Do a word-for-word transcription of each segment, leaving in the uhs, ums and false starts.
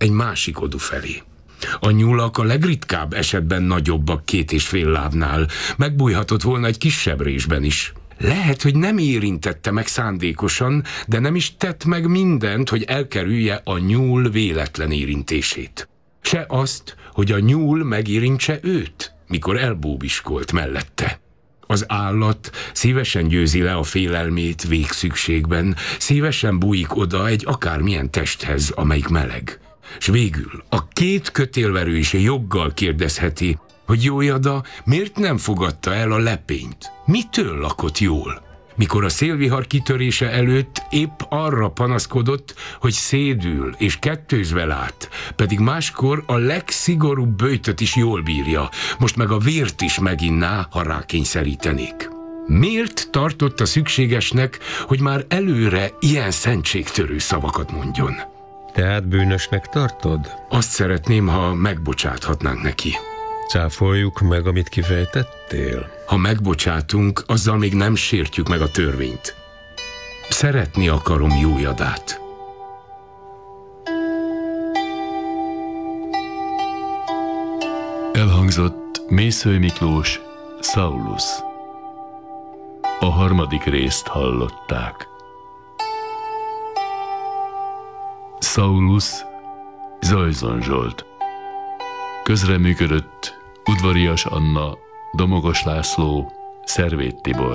egy másik odu felé. A nyulak a legritkább esetben nagyobbak két és fél lábnál, megbújhatott volna egy kisebb résben is. Lehet, hogy nem érintette meg szándékosan, de nem is tett meg mindent, hogy elkerülje a nyúl véletlen érintését. Se azt, hogy a nyúl megérintse őt, mikor elbóbiskolt mellette. Az állat szívesen győzi le a félelmét végszükségben, szívesen bújik oda egy akármilyen testhez, amelyik meleg. S végül a két kötélverő is joggal kérdezheti, hogy Jójada miért nem fogadta el a lepényt? Mitől lakott jól? Mikor a szélvihar kitörése előtt épp arra panaszkodott, hogy szédül és kettőzve lát, pedig máskor a legszigorúbb böjtöt is jól bírja, most meg a vért is meginná, ha rákényszerítenék. Miért tartotta szükségesnek, hogy már előre ilyen szentségtörő szavakat mondjon? Tehát bűnösnek tartod? Azt szeretném, ha megbocsáthatnánk neki. Cáfoljuk meg, amit kifejtettél? Ha megbocsátunk, azzal még nem sértjük meg a törvényt. Szeretni akarom Jójadát. Elhangzott Mészöly Miklós, Saulus. A harmadik részt hallották. Saulus, Zajzon Zsolt. Közreműködött Udvarias Anna, Domogos László, Szervét Tibor.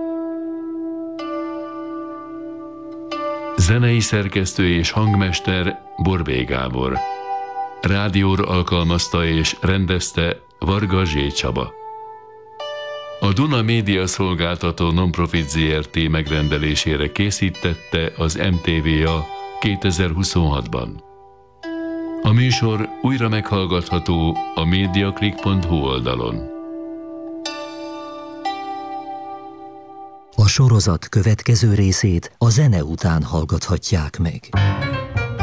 Zenei szerkesztő és hangmester Borbély Gábor. Rádióra alkalmazta és rendezte Varga Zsé Csaba. A Duna Média Szolgáltató Nonprofit zé er té megrendelésére készítette az em té vé á kétezer-huszonhatban. A műsor újra meghallgatható a mediaclick pont hu oldalon. A sorozat következő részét a zene után hallgathatják meg.